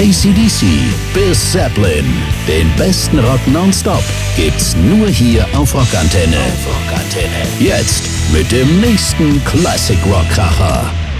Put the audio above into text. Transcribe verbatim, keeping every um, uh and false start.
A C D C bis Zeppelin. Den besten Rock nonstop gibt's nur hier auf Rockantenne. Auf Rockantenne. Jetzt mit dem nächsten Classic Rock Kracher.